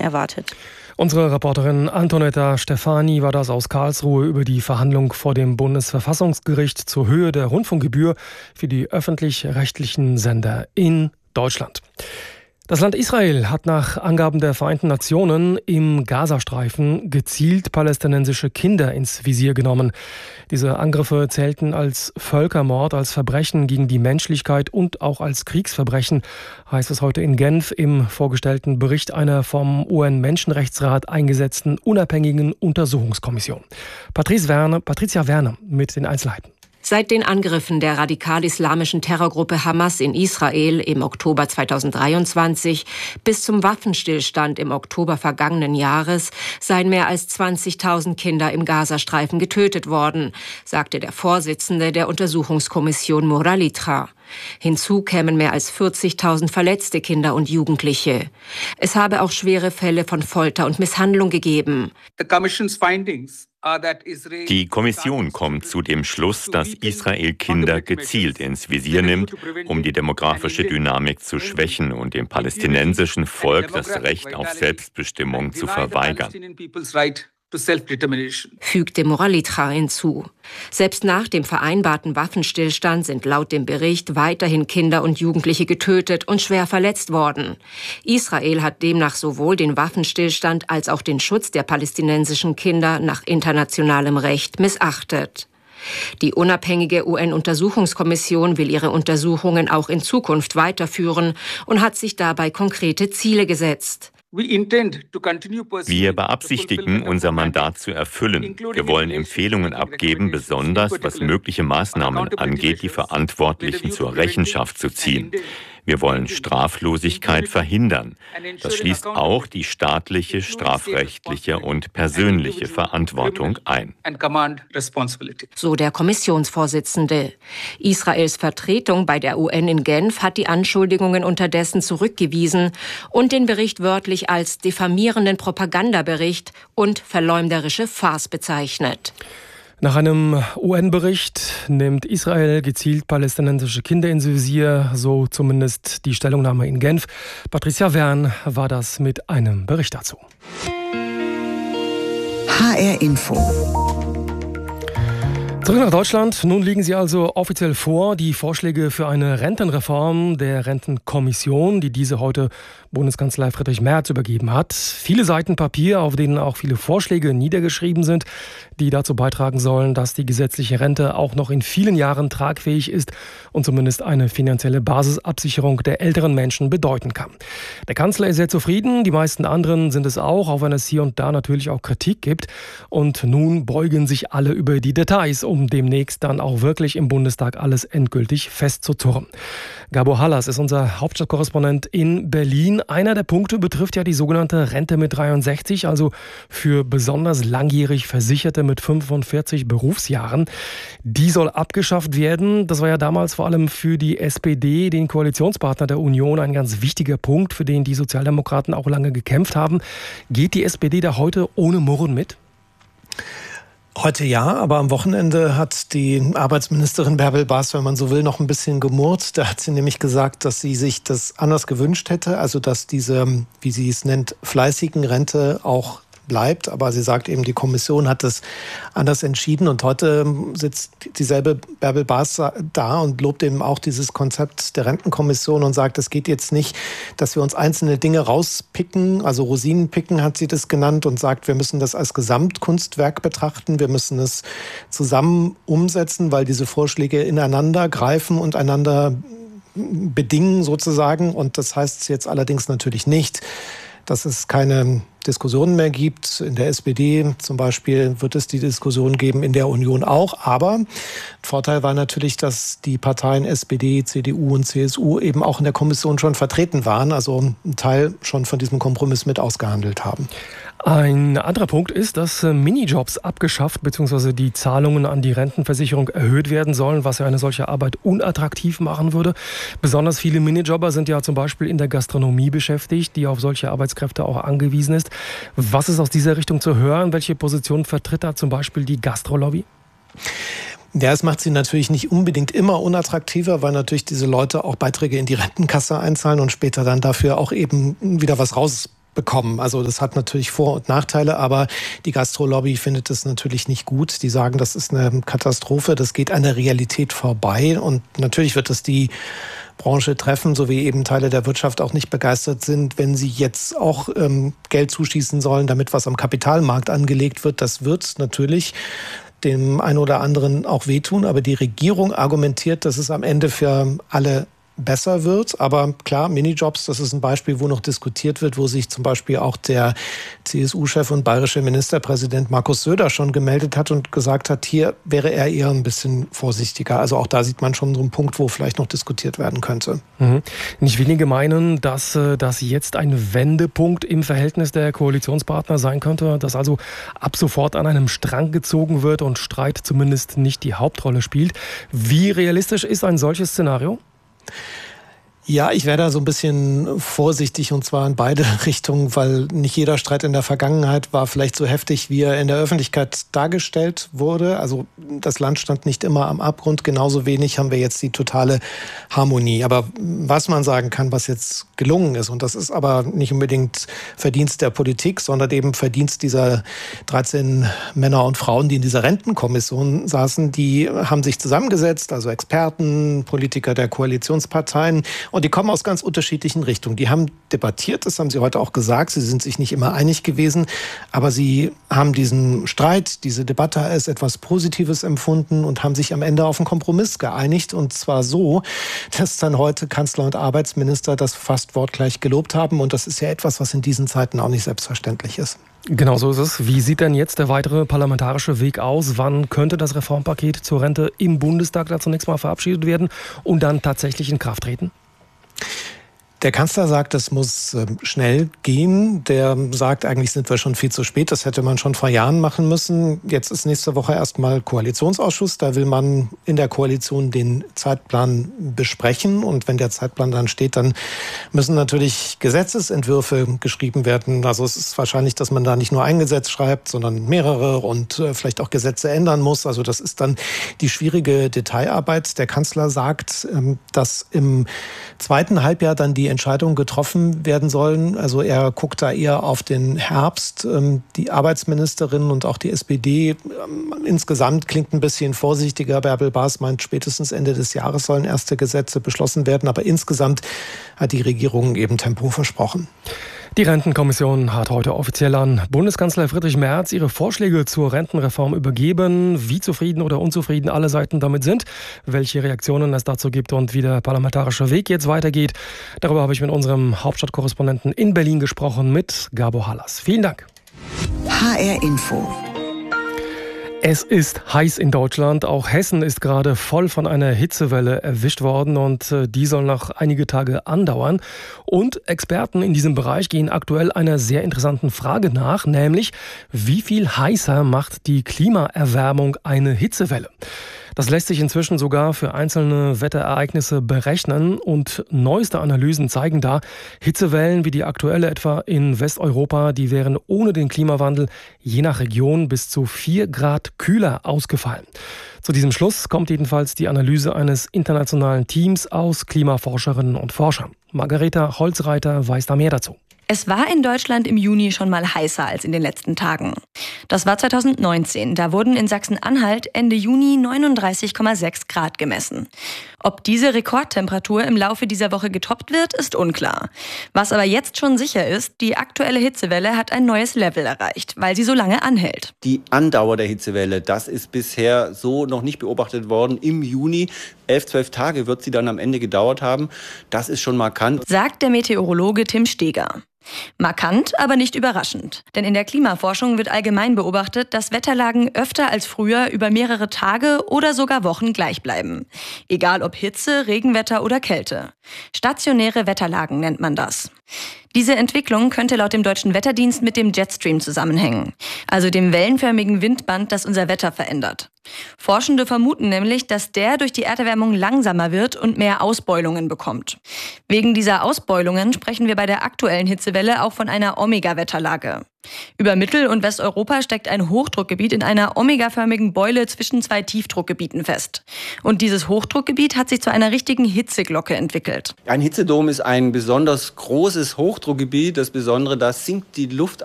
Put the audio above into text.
erwartet. Unsere Reporterin Antonetta Stefani war das aus Karlsruhe über die Verhandlung vor dem Bundesverfassungsgericht zur Höhe der Rundfunkgebühr für die öffentlich-rechtlichen Sender in Deutschland. Das Land Israel hat nach Angaben der Vereinten Nationen im Gazastreifen gezielt palästinensische Kinder ins Visier genommen. Diese Angriffe zählten als Völkermord, als Verbrechen gegen die Menschlichkeit und auch als Kriegsverbrechen, heißt es heute in Genf im vorgestellten Bericht einer vom UN-Menschenrechtsrat eingesetzten unabhängigen Untersuchungskommission. Patricia Werner mit den Einzelheiten. Seit den Angriffen der radikal-islamischen Terrorgruppe Hamas in Israel im Oktober 2023 bis zum Waffenstillstand im Oktober vergangenen Jahres seien mehr als 20.000 Kinder im Gazastreifen getötet worden, sagte der Vorsitzende der Untersuchungskommission Moralitra. Hinzu kämen mehr als 40.000 verletzte Kinder und Jugendliche. Es habe auch schwere Fälle von Folter und Misshandlung gegeben. Die Kommission kommt zu dem Schluss, dass Israel Kinder gezielt ins Visier nimmt, um die demografische Dynamik zu schwächen und dem palästinensischen Volk das Recht auf Selbstbestimmung zu verweigern, fügte Moralitra hinzu. Selbst nach dem vereinbarten Waffenstillstand sind laut dem Bericht weiterhin Kinder und Jugendliche getötet und schwer verletzt worden. Israel hat demnach sowohl den Waffenstillstand als auch den Schutz der palästinensischen Kinder nach internationalem Recht missachtet. Die unabhängige UN-Untersuchungskommission will ihre Untersuchungen auch in Zukunft weiterführen und hat sich dabei konkrete Ziele gesetzt. Wir beabsichtigen, unser Mandat zu erfüllen. Wir wollen Empfehlungen abgeben, besonders was mögliche Maßnahmen angeht, die Verantwortlichen zur Rechenschaft zu ziehen. Wir wollen Straflosigkeit verhindern. Das schließt auch die staatliche, strafrechtliche und persönliche Verantwortung ein. So der Kommissionsvorsitzende. Israels Vertretung bei der UN in Genf hat die Anschuldigungen unterdessen zurückgewiesen und den Bericht wörtlich als diffamierenden Propagandabericht und verleumderische Farce bezeichnet. Nach einem UN-Bericht nimmt Israel gezielt palästinensische Kinder ins Visier, so zumindest die Stellungnahme in Genf. Patricia Wern war das mit einem Bericht dazu. HR Info. Zurück nach Deutschland. Nun liegen sie also offiziell vor, die Vorschläge für eine Rentenreform der Rentenkommission, die diese heute Bundeskanzler Friedrich Merz übergeben hat. Viele Seiten Papier, auf denen auch viele Vorschläge niedergeschrieben sind, die dazu beitragen sollen, dass die gesetzliche Rente auch noch in vielen Jahren tragfähig ist und zumindest eine finanzielle Basisabsicherung der älteren Menschen bedeuten kann. Der Kanzler ist sehr zufrieden, die meisten anderen sind es auch wenn es hier und da natürlich auch Kritik gibt. Und nun beugen sich alle über die Details, um demnächst dann auch wirklich im Bundestag alles endgültig festzuzurren. Gabo Hallas ist unser Hauptstadtkorrespondent in Berlin. Einer der Punkte betrifft ja die sogenannte Rente mit 63, also für besonders langjährig Versicherte mit 45 Berufsjahren. Die soll abgeschafft werden. Das war ja damals vor allem für die SPD, den Koalitionspartner der Union, ein ganz wichtiger Punkt, für den die Sozialdemokraten auch lange gekämpft haben. Geht die SPD da heute ohne Murren mit? Heute ja, aber am Wochenende hat die Arbeitsministerin Bärbel Baas, wenn man so will, noch ein bisschen gemurrt. Da hat sie nämlich gesagt, dass sie sich das anders gewünscht hätte, also dass diese, wie sie es nennt, fleißigen Rente auch bleibt. Aber sie sagt eben, die Kommission hat es anders entschieden. Und heute sitzt dieselbe Bärbel Baas da und lobt eben auch dieses Konzept der Rentenkommission und sagt, es geht jetzt nicht, dass wir uns einzelne Dinge rauspicken, also Rosinen picken hat sie das genannt, und sagt, wir müssen das als Gesamtkunstwerk betrachten. Wir müssen es zusammen umsetzen, weil diese Vorschläge ineinander greifen und einander bedingen sozusagen. Und das heißt jetzt allerdings natürlich nicht, dass es keine Diskussionen mehr gibt. In der SPD zum Beispiel wird es die Diskussion geben, in der Union auch. Aber Vorteil war natürlich, dass die Parteien SPD, CDU und CSU eben auch in der Kommission schon vertreten waren, also einen Teil schon von diesem Kompromiss mit ausgehandelt haben. Ein anderer Punkt ist, dass Minijobs abgeschafft bzw. die Zahlungen an die Rentenversicherung erhöht werden sollen, was ja eine solche Arbeit unattraktiv machen würde. Besonders viele Minijobber sind ja zum Beispiel in der Gastronomie beschäftigt, die auf solche Arbeitskräfte auch angewiesen ist. Was ist aus dieser Richtung zu hören? Welche Position vertritt da zum Beispiel die Gastrolobby? Ja, es macht sie natürlich nicht unbedingt immer unattraktiver, weil natürlich diese Leute auch Beiträge in die Rentenkasse einzahlen und später dann dafür auch eben wieder was rausbekommen bekommen. Also das hat natürlich Vor- und Nachteile, aber die Gastrolobby findet es natürlich nicht gut. Die sagen, das ist eine Katastrophe, das geht an der Realität vorbei und natürlich wird es die Branche treffen, so wie eben Teile der Wirtschaft auch nicht begeistert sind, wenn sie jetzt auch Geld zuschießen sollen, damit was am Kapitalmarkt angelegt wird. Das wird natürlich dem einen oder anderen auch wehtun, aber die Regierung argumentiert, dass es am Ende für alle besser wird. Aber klar, Minijobs, das ist ein Beispiel, wo noch diskutiert wird, wo sich zum Beispiel auch der CSU-Chef und bayerische Ministerpräsident Markus Söder schon gemeldet hat und gesagt hat, hier wäre er eher ein bisschen vorsichtiger. Also auch da sieht man schon so einen Punkt, wo vielleicht noch diskutiert werden könnte. Nicht wenige meinen, dass das jetzt ein Wendepunkt im Verhältnis der Koalitionspartner sein könnte, dass also ab sofort an einem Strang gezogen wird und Streit zumindest nicht die Hauptrolle spielt. Wie realistisch ist ein solches Szenario? Ja, ich wäre da so ein bisschen vorsichtig und zwar in beide Richtungen, weil nicht jeder Streit in der Vergangenheit war vielleicht so heftig, wie er in der Öffentlichkeit dargestellt wurde. Also das Land stand nicht immer am Abgrund, genauso wenig haben wir jetzt die totale Harmonie. Aber was man sagen kann, was jetzt gelungen ist, und das ist aber nicht unbedingt Verdienst der Politik, sondern eben Verdienst dieser 13 Männer und Frauen, die in dieser Rentenkommission saßen, die haben sich zusammengesetzt, also Experten, Politiker der Koalitionsparteien. Und die kommen aus ganz unterschiedlichen Richtungen. Die haben debattiert, das haben sie heute auch gesagt. Sie sind sich nicht immer einig gewesen. Aber sie haben diesen Streit, diese Debatte als etwas Positives empfunden und haben sich am Ende auf einen Kompromiss geeinigt. Und zwar so, dass dann heute Kanzler und Arbeitsminister das fast wortgleich gelobt haben. Und das ist ja etwas, was in diesen Zeiten auch nicht selbstverständlich ist. Genau so ist es. Wie sieht denn jetzt der weitere parlamentarische Weg aus? Wann könnte das Reformpaket zur Rente im Bundestag da zunächst mal verabschiedet werden und dann tatsächlich in Kraft treten? Der Kanzler sagt, das muss schnell gehen. Der sagt, eigentlich sind wir schon viel zu spät. Das hätte man schon vor Jahren machen müssen. Jetzt ist nächste Woche erstmal Koalitionsausschuss. Da will man in der Koalition den Zeitplan besprechen. Und wenn der Zeitplan dann steht, dann müssen natürlich Gesetzesentwürfe geschrieben werden. Also es ist wahrscheinlich, dass man da nicht nur ein Gesetz schreibt, sondern mehrere und vielleicht auch Gesetze ändern muss. Also das ist dann die schwierige Detailarbeit. Der Kanzler sagt, dass im zweiten Halbjahr dann die Entscheidungen getroffen werden sollen. Also er guckt da eher auf den Herbst. Die Arbeitsministerin und auch die SPD insgesamt klingt ein bisschen vorsichtiger. Bärbel Baas meint, spätestens Ende des Jahres sollen erste Gesetze beschlossen werden. Aber insgesamt hat die Regierung eben Tempo versprochen. Die Rentenkommission hat heute offiziell an Bundeskanzler Friedrich Merz ihre Vorschläge zur Rentenreform übergeben. Wie zufrieden oder unzufrieden alle Seiten damit sind, welche Reaktionen es dazu gibt und wie der parlamentarische Weg jetzt weitergeht. Darüber habe ich mit unserem Hauptstadtkorrespondenten in Berlin gesprochen, mit Gabor Hallas. Vielen Dank. HR Info. Es ist heiß in Deutschland. Auch Hessen ist gerade voll von einer Hitzewelle erwischt worden und die soll noch einige Tage andauern. Und Experten in diesem Bereich gehen aktuell einer sehr interessanten Frage nach, nämlich wie viel heißer macht die Klimaerwärmung eine Hitzewelle? Das lässt sich inzwischen sogar für einzelne Wetterereignisse berechnen und neueste Analysen zeigen da, Hitzewellen wie die aktuelle etwa in Westeuropa, die wären ohne den Klimawandel je nach Region bis zu 4 Grad kühler ausgefallen. Zu diesem Schluss kommt jedenfalls die Analyse eines internationalen Teams aus Klimaforscherinnen und Forschern. Margareta Holzreiter weiß da mehr dazu. Es war in Deutschland im Juni schon mal heißer als in den letzten Tagen. Das war 2019. Da wurden in Sachsen-Anhalt Ende Juni 39,6 Grad gemessen. Ob diese Rekordtemperatur im Laufe dieser Woche getoppt wird, ist unklar. Was aber jetzt schon sicher ist, die aktuelle Hitzewelle hat ein neues Level erreicht, weil sie so lange anhält. Die Andauer der Hitzewelle, das ist bisher so noch nicht beobachtet worden. Im Juni, 11-12 Tage wird sie dann am Ende gedauert haben. Das ist schon markant, sagt der Meteorologe Tim Steger. Markant, aber nicht überraschend. Denn in der Klimaforschung wird allgemein beobachtet, dass Wetterlagen öfter als früher über mehrere Tage oder sogar Wochen gleich bleiben. Egal ob Hitze, Regenwetter oder Kälte. Stationäre Wetterlagen nennt man das. Diese Entwicklung könnte laut dem Deutschen Wetterdienst mit dem Jetstream zusammenhängen, also dem wellenförmigen Windband, das unser Wetter verändert. Forschende vermuten nämlich, dass der durch die Erderwärmung langsamer wird und mehr Ausbeulungen bekommt. Wegen dieser Ausbeulungen sprechen wir bei der aktuellen Hitzewelle auch von einer Omega-Wetterlage. Über Mittel- und Westeuropa steckt ein Hochdruckgebiet in einer omegaförmigen Beule zwischen 2 Tiefdruckgebieten fest. Und dieses Hochdruckgebiet hat sich zu einer richtigen Hitzeglocke entwickelt. Ein Hitzedom ist ein besonders großes Hochdruckgebiet. Das Besondere, da sinkt die Luft